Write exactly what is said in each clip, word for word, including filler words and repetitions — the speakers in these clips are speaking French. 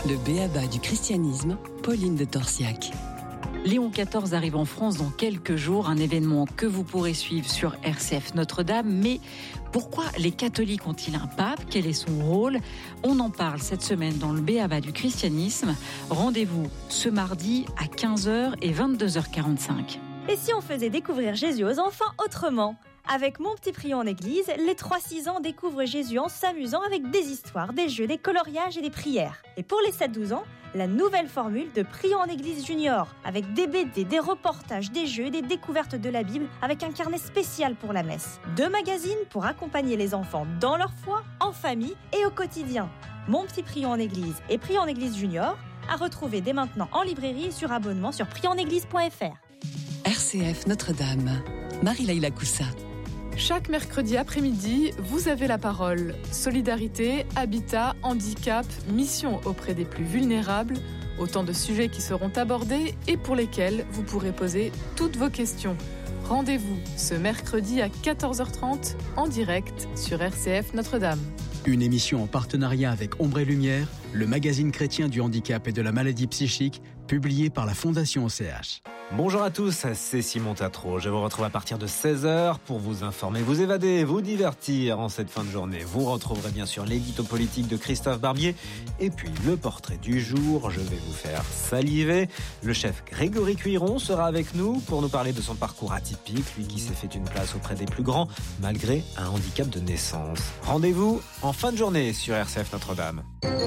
Le b.a.-ba du christianisme, Pauline de Torsiac. Léon quatorze arrive en France dans quelques jours, un événement que vous pourrez suivre sur R C F Notre-Dame. Mais pourquoi les catholiques ont-ils un pape ? Quel est son rôle ? On en parle cette semaine dans le b.a.-ba du christianisme. Rendez-vous ce mardi à quinze heures et vingt-deux heures quarante-cinq. Et si on faisait découvrir Jésus aux enfants autrement ? Avec Mon Petit Prion en Église, les trois six ans découvrent Jésus en s'amusant avec des histoires, des jeux, des coloriages et des prières. Et pour les sept douze ans, la nouvelle formule de Prion en Église Junior, avec des B D, des reportages, des jeux et des découvertes de la Bible, avec un carnet spécial pour la messe. Deux magazines pour accompagner les enfants dans leur foi, en famille et au quotidien. Mon Petit Prion en Église et Prion en Église Junior, à retrouver dès maintenant en librairie et sur abonnement sur prion en église point f r. R C F Notre-Dame, Marie-Laïla Coussa. Chaque mercredi après-midi, vous avez la parole. Solidarité, habitat, handicap, mission auprès des plus vulnérables, autant de sujets qui seront abordés et pour lesquels vous pourrez poser toutes vos questions. Rendez-vous ce mercredi à quatorze heures trente en direct sur R C F Notre-Dame. Une émission en partenariat avec Ombre et Lumière, le magazine chrétien du handicap et de la maladie psychique, publié par la Fondation O C H. Bonjour à tous, c'est Simon Tatro. Je vous retrouve à partir de seize heures pour vous informer, vous évader, vous divertir en cette fin de journée. Vous retrouverez bien sûr l'édito politique de Christophe Barbier et puis le portrait du jour. Je vais vous faire saliver. Le chef Grégory Cuiron sera avec nous pour nous parler de son parcours atypique, lui qui s'est fait une place auprès des plus grands malgré un handicap de naissance. Rendez-vous en fin de journée sur R C F Notre-Dame.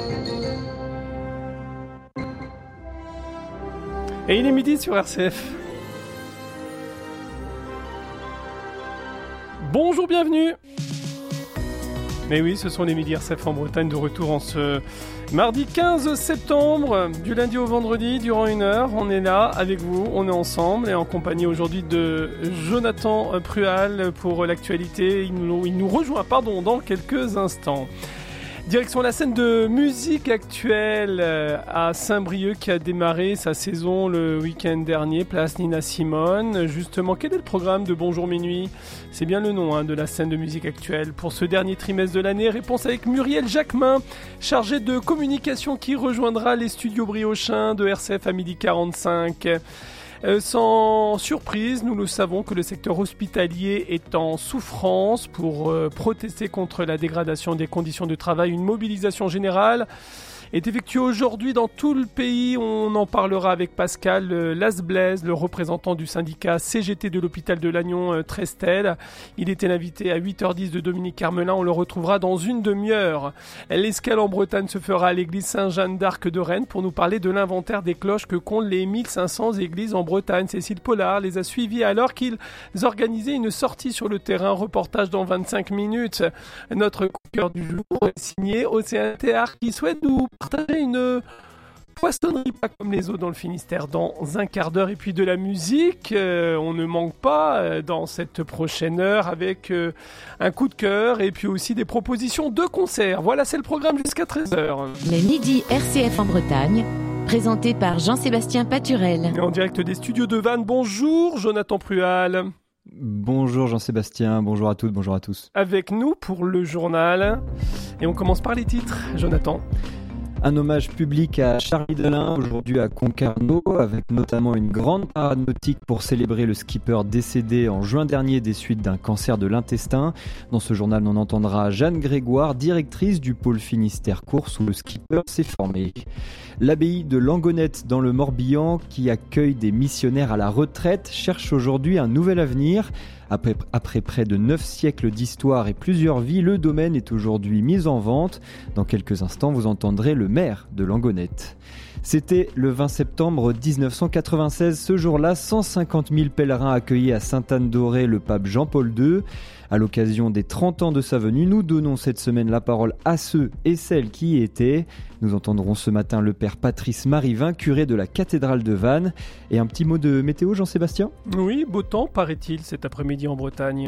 Et il est midi sur R C F. Bonjour, bienvenue. Mais oui, ce sont les midis R C F en Bretagne, de retour en ce mardi quinze septembre, du lundi au vendredi, durant une heure. On est là avec vous, on est ensemble et en compagnie aujourd'hui de Jonathan Prual pour l'actualité. Il nous, il nous rejoint pardon, dans quelques instants. Direction la scène de musique actuelle à Saint-Brieuc qui a démarré sa saison le week-end dernier, place Nina Simone. Justement, quel est le programme de Bonjour Minuit ? C'est bien le nom hein, de la scène de musique actuelle. Pour ce dernier trimestre de l'année, réponse avec Muriel Jacquemin, chargée de communication qui rejoindra les studios briochin de R C F à midi quarante-cinq. Euh, sans surprise, nous le savons que le secteur hospitalier est en souffrance pour euh, protester contre la dégradation des conditions de travail. Une mobilisation générale est effectuée aujourd'hui dans tout le pays. On en parlera avec Pascal euh, Lasblaise, le représentant du syndicat C G T de l'hôpital de Lannion euh, Trestel. Il était l'invité à huit heures dix de Dominique Carmelin. On le retrouvera dans une demi-heure. L'escale en Bretagne se fera à l'église Saint-Jeanne d'Arc de Rennes pour nous parler de l'inventaire des cloches que comptent les mille cinq cents églises en Bretagne. Cécile Pollard les a suivis alors qu'ils organisaient une sortie sur le terrain. Reportage dans vingt-cinq minutes. Notre coup de cœur du jour est signé Océan Théâtre qui souhaite nous partager une poissonnerie pas comme les autres dans le Finistère dans un quart d'heure. Et puis de la musique, euh, on ne manque pas euh, dans cette prochaine heure avec euh, un coup de cœur et puis aussi des propositions de concerts. Voilà, c'est le programme jusqu'à treize heures. Les midis R C F en Bretagne, présenté par Jean-Sébastien Paturel. Et en direct des studios de Vannes, bonjour Jonathan Prual. Bonjour Jean-Sébastien, bonjour à toutes, bonjour à tous. Avec nous pour le journal. Et on commence par les titres, Jonathan. Un hommage public à Charlie Delin, aujourd'hui à Concarneau, avec notamment une grande parade nautique pour célébrer le skipper décédé en juin dernier des suites d'un cancer de l'intestin. Dans ce journal, on entendra Jeanne Grégoire, directrice du pôle Finistère Course où le skipper s'est formé. L'abbaye de Langonette dans le Morbihan, qui accueille des missionnaires à la retraite, cherche aujourd'hui un nouvel avenir. Après, après près de neuf siècles d'histoire et plusieurs vies, le domaine est aujourd'hui mis en vente. Dans quelques instants, vous entendrez le maire de Langonette. C'était le vingt septembre dix-neuf cent quatre-vingt-seize. Ce jour-là, cent cinquante mille pèlerins accueillaient à Sainte-Anne-d'Auray le pape Jean-Paul deux. À l'occasion des trente ans de sa venue, nous donnons cette semaine la parole à ceux et celles qui y étaient. Nous entendrons ce matin le père Patrice Marivin, curé de la cathédrale de Vannes. Et un petit mot de météo, Jean-Sébastien ? Oui, beau temps, paraît-il, cet après-midi en Bretagne.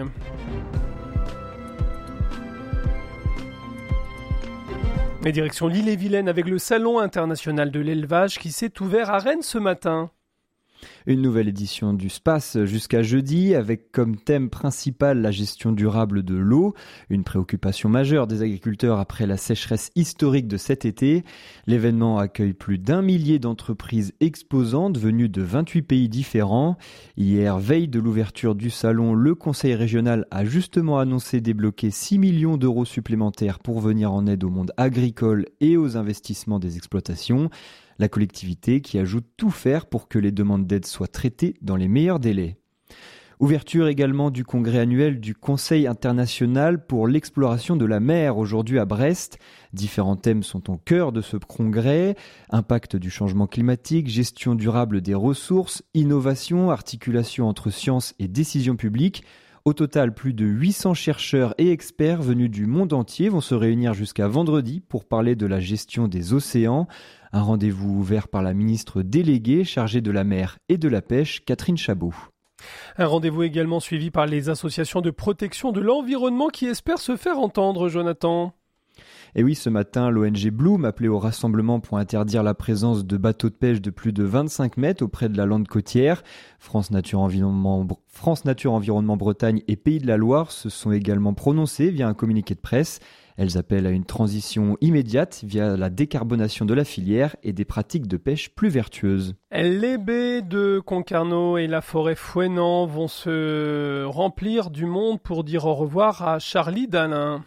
Et direction l'Ille-et-Vilaine avec le Salon international de l'élevage qui s'est ouvert à Rennes ce matin. Une nouvelle édition du SPACE jusqu'à jeudi avec comme thème principal la gestion durable de l'eau, une préoccupation majeure des agriculteurs après la sécheresse historique de cet été. L'événement accueille plus d'un millier d'entreprises exposantes venues de vingt-huit pays différents. Hier, veille de l'ouverture du salon, le Conseil régional a justement annoncé débloquer six millions d'euros supplémentaires pour venir en aide au monde agricole et aux investissements des exploitations. La collectivité qui ajoute tout faire pour que les demandes d'aide soient traitées dans les meilleurs délais. Ouverture également du congrès annuel du Conseil international pour l'exploration de la mer aujourd'hui à Brest. Différents thèmes sont au cœur de ce congrès. Impact du changement climatique, gestion durable des ressources, innovation, articulation entre science et décision publique. Au total, plus de huit cents chercheurs et experts venus du monde entier vont se réunir jusqu'à vendredi pour parler de la gestion des océans. Un rendez-vous ouvert par la ministre déléguée chargée de la mer et de la pêche, Catherine Chabot. Un rendez-vous également suivi par les associations de protection de l'environnement qui espèrent se faire entendre, Jonathan. Et oui, ce matin, l'O N G Bloom appelait au rassemblement pour interdire la présence de bateaux de pêche de plus de vingt-cinq mètres auprès de la lande côtière. France Nature Environnement, France Nature Environnement Bretagne et Pays de la Loire se sont également prononcés via un communiqué de presse. Elles appellent à une transition immédiate via la décarbonation de la filière et des pratiques de pêche plus vertueuses. Les baies de Concarneau et la forêt Fouesnant vont se remplir du monde pour dire au revoir à Charlie Dalin.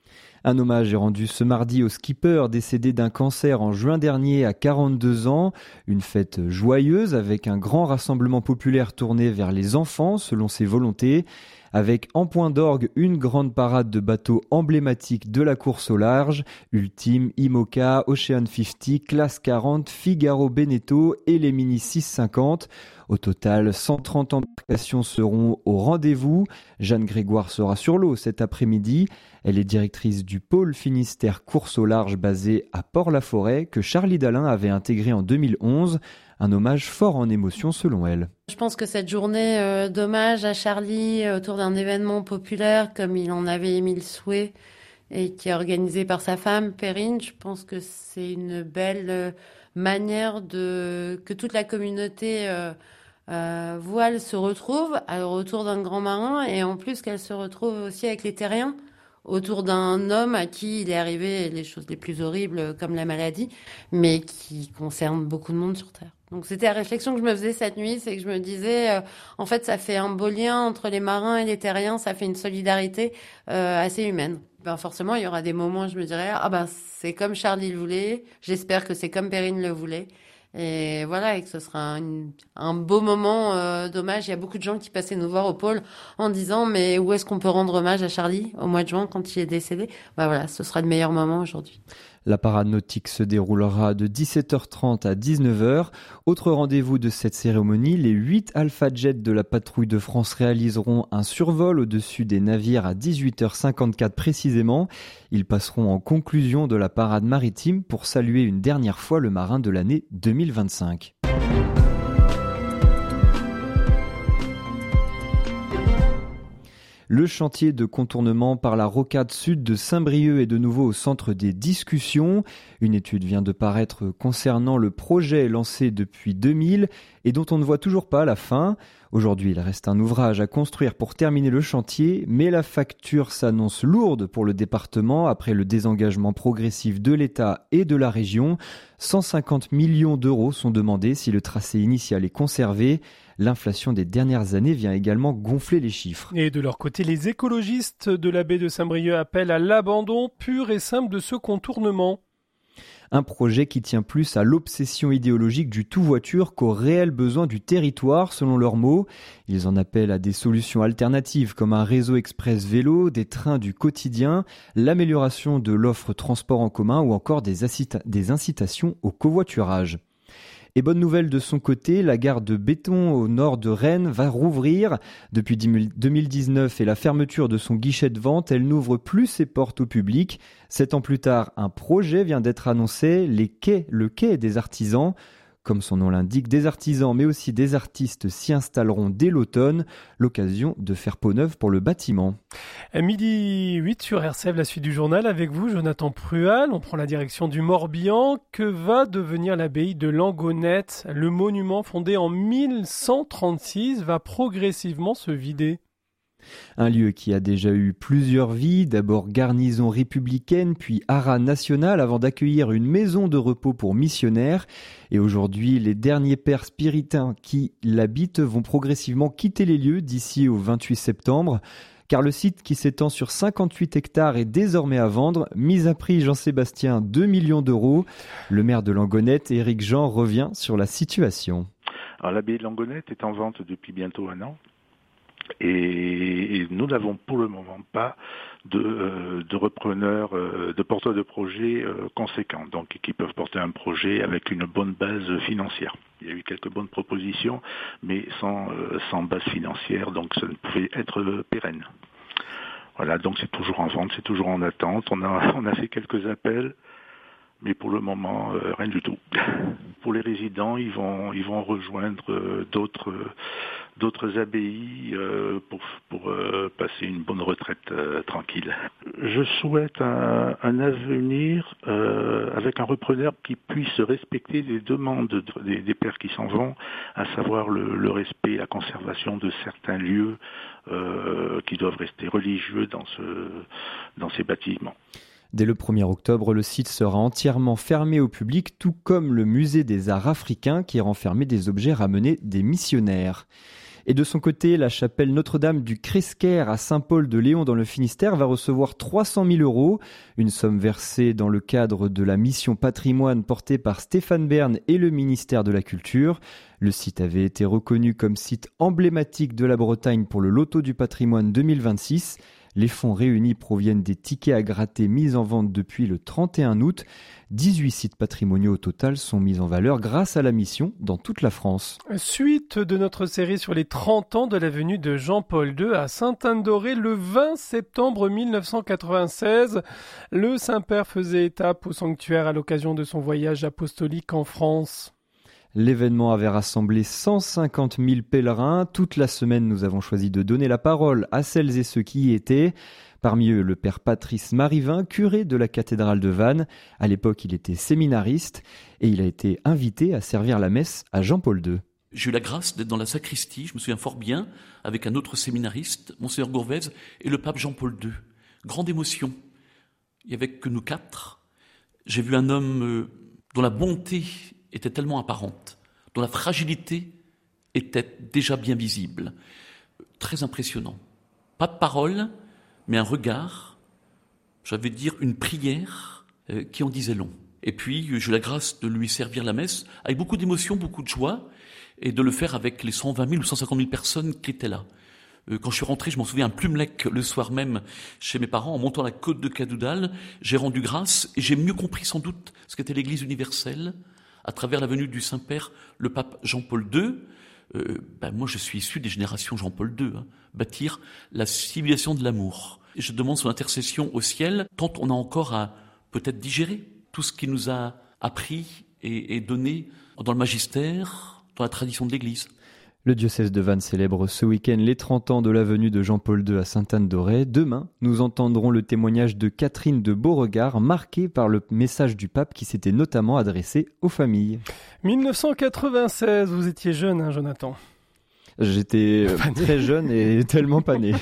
Un hommage est rendu ce mardi au skipper décédé d'un cancer en juin dernier à quarante-deux ans. Une fête joyeuse avec un grand rassemblement populaire tourné vers les enfants selon ses volontés. Avec en point d'orgue une grande parade de bateaux emblématiques de la course au large, Ultime, Imoca, Ocean cinquante, Classe quarante, Figaro Beneteau et les Mini six cent cinquante. Au total, cent trente embarcations seront au rendez-vous. Jeanne Grégoire sera sur l'eau cet après-midi. Elle est directrice du pôle Finistère course au large basé à Port-la-Forêt que Charlie Dalin avait intégré en deux mille onze. Un hommage fort en émotion selon elle. Je pense que cette journée euh, d'hommage à Charlie euh, autour d'un événement populaire comme il en avait émis le souhait et qui est organisé par sa femme Perrine, je pense que c'est une belle euh, manière de que toute la communauté euh, euh, voile se retrouve alors, autour d'un grand marin et en plus qu'elle se retrouve aussi avec les terriens autour d'un homme à qui il est arrivé les choses les plus horribles comme la maladie, mais qui concerne beaucoup de monde sur Terre. Donc c'était la réflexion que je me faisais cette nuit, c'est que je me disais, euh, en fait, ça fait un beau lien entre les marins et les terriens, ça fait une solidarité euh, assez humaine. Ben forcément, il y aura des moments où je me dirais, ah ben c'est comme Charlie le voulait, j'espère que c'est comme Perrine le voulait. Et voilà, et que ce sera un, un beau moment euh, d'hommage. Il y a beaucoup de gens qui passaient nous voir au pôle en disant mais où est-ce qu'on peut rendre hommage à Charlie au mois de juin quand il est décédé. Bah voilà, ce sera le meilleur moment aujourd'hui. La parade nautique se déroulera de dix-sept heures trente à dix-neuf heures. Autre rendez-vous de cette cérémonie, les huit Alpha Jets de la patrouille de France réaliseront un survol au-dessus des navires à dix-huit heures cinquante-quatre précisément. Ils passeront en conclusion de la parade maritime pour saluer une dernière fois le marin de l'année deux mille vingt-cinq. Le chantier de contournement par la rocade sud de Saint-Brieuc est de nouveau au centre des discussions. Une étude vient de paraître concernant le projet lancé depuis deux mille et dont on ne voit toujours pas la fin. Aujourd'hui, il reste un ouvrage à construire pour terminer le chantier, mais la facture s'annonce lourde pour le département après le désengagement progressif de l'État et de la région. cent cinquante millions d'euros sont demandés si le tracé initial est conservé. L'inflation des dernières années vient également gonfler les chiffres. Et de leur côté, les écologistes de la baie de Saint-Brieuc appellent à l'abandon pur et simple de ce contournement. Un projet qui tient plus à l'obsession idéologique du tout-voiture qu'aux réels besoins du territoire, selon leurs mots. Ils en appellent à des solutions alternatives comme un réseau express vélo, des trains du quotidien, l'amélioration de l'offre transport en commun ou encore des, incita- des incitations au covoiturage. Et bonne nouvelle de son côté, la gare de Béton au nord de Rennes va rouvrir. Depuis deux mille dix-neuf et la fermeture de son guichet de vente, elle n'ouvre plus ses portes au public. Sept ans plus tard, un projet vient d'être annoncé, les quais, le quai des artisans. Comme son nom l'indique, des artisans mais aussi des artistes s'y installeront dès l'automne, l'occasion de faire peau neuve pour le bâtiment. À midi huit sur R C F, la suite du journal avec vous, Jonathan Prual. On prend la direction du Morbihan. Que va devenir l'abbaye de Langonette ? Le monument fondé en mille cent trente-six va progressivement se vider. Un lieu qui a déjà eu plusieurs vies, d'abord garnison républicaine, puis haras national, avant d'accueillir une maison de repos pour missionnaires. Et aujourd'hui, les derniers pères spiritains qui l'habitent vont progressivement quitter les lieux d'ici au vingt-huit septembre. Car le site qui s'étend sur cinquante-huit hectares est désormais à vendre. Mise à prix Jean-Sébastien, deux millions d'euros. Le maire de Langonette, Éric Jean, revient sur la situation. Alors, l'abbaye de Langonette est en vente depuis bientôt un an. Et nous n'avons pour le moment pas de, euh, de repreneurs, euh, de porteurs de projets euh, conséquents, donc qui peuvent porter un projet avec une bonne base financière. Il y a eu quelques bonnes propositions, mais sans, euh, sans base financière, donc ça ne pouvait être euh, pérenne. Voilà, donc c'est toujours en vente, c'est toujours en attente. On a, on a fait quelques appels, mais pour le moment, euh, rien du tout. Pour les résidents, ils vont, ils vont rejoindre euh, d'autres, euh, d'autres abbayes euh, pour, pour euh, passer une bonne retraite euh, tranquille. Je souhaite un, un avenir euh, avec un repreneur qui puisse respecter les demandes des, des pères qui s'en vont, à savoir le, le respect, la conservation de certains lieux euh, qui doivent rester religieux dans, ce, dans ces bâtiments. Dès le premier octobre, le site sera entièrement fermé au public, tout comme le musée des arts africains qui renfermait des objets ramenés des missionnaires. Et de son côté, la chapelle Notre-Dame du Cresquer à Saint-Paul-de-Léon dans le Finistère va recevoir trois cent mille euros, une somme versée dans le cadre de la mission patrimoine portée par Stéphane Bern et le ministère de la Culture. Le site avait été reconnu comme site emblématique de la Bretagne pour le Loto du patrimoine deux mille vingt-six. Les fonds réunis proviennent des tickets à gratter mis en vente depuis le trente et un août. dix-huit sites patrimoniaux au total sont mis en valeur grâce à la mission dans toute la France. Suite de notre série sur les trente ans de la venue de Jean-Paul deux à Sainte-Anne-d'Auray le vingt septembre mille neuf cent quatre-vingt-seize. Le Saint-Père faisait étape au sanctuaire à l'occasion de son voyage apostolique en France. L'événement avait rassemblé cent cinquante mille pèlerins. Toute la semaine, nous avons choisi de donner la parole à celles et ceux qui y étaient. Parmi eux, le père Patrice Marivin, curé de la cathédrale de Vannes. À l'époque, il était séminariste et il a été invité à servir la messe à Jean-Paul deux. J'ai eu la grâce d'être dans la sacristie, je me souviens fort bien, avec un autre séminariste, Monseigneur Gourvèze, et le pape Jean-Paul deux. Grande émotion. Il n'y avait que nous quatre. J'ai vu un homme euh, dont la bonté était tellement apparente, dont la fragilité était déjà bien visible. Très impressionnant. Pas de parole, mais un regard, j'allais dire une prière euh, qui en disait long. Et puis, j'ai eu la grâce de lui servir la messe avec beaucoup d'émotion, beaucoup de joie, et de le faire avec les cent vingt mille ou cent cinquante mille personnes qui étaient là. Euh, quand je suis rentré, je m'en souviens, à Plumelec, le soir même, chez mes parents, en montant la côte de Cadoudal, j'ai rendu grâce, et j'ai mieux compris sans doute ce qu'était l'Église universelle, à travers la venue du Saint-Père, le pape Jean-Paul deux. Euh, ben moi, je suis issu des générations Jean-Paul deux, hein, bâtir la civilisation de l'amour. Et je demande son intercession au ciel, tant on a encore à peut-être digérer tout ce qu'il nous a appris et, et donné dans le magistère, dans la tradition de l'Église. Le diocèse de Vannes célèbre ce week-end les trente ans de la venue de Jean-Paul deux à Sainte-Anne-d'Auray. Demain, nous entendrons le témoignage de Catherine de Beauregard, marqué par le message du pape qui s'était notamment adressé aux familles. mille neuf cent quatre-vingt-seize, vous étiez jeune, hein, Jonathan ? J'étais euh, très jeune et tellement pas né.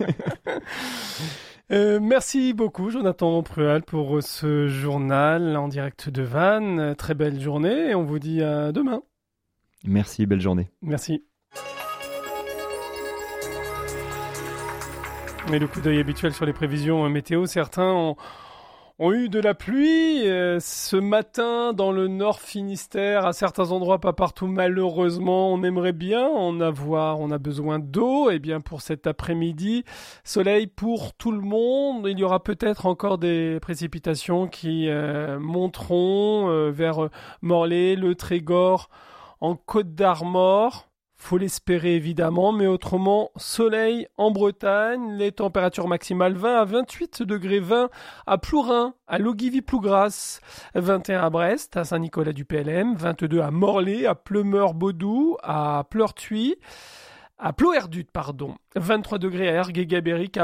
Euh, merci beaucoup Jonathan Prual pour ce journal en direct de Vannes. Très belle journée et on vous dit à demain. Merci, belle journée. Merci. Mais le coup d'œil habituel sur les prévisions météo, certains ont, ont eu de la pluie euh, ce matin dans le nord Finistère, à certains endroits, pas partout malheureusement. On aimerait bien en avoir, on a besoin d'eau. Et bien pour cet après-midi, soleil pour tout le monde. Il y aura peut-être encore des précipitations qui euh, monteront euh, vers Morlaix, le Trégor, en Côte d'Armor. Faut l'espérer évidemment, mais autrement, soleil en Bretagne, les températures maximales vingt à vingt-huit degrés, vingt à Plourin, à Logivy-Plougras, vingt et un à Brest, à Saint-Nicolas-du-P L M, vingt-deux à Morlaix, à Pleumeur-Baudou, à Pleurtuis, à Ploerdut, pardon, vingt-trois degrés à Ergué-Gabéric, à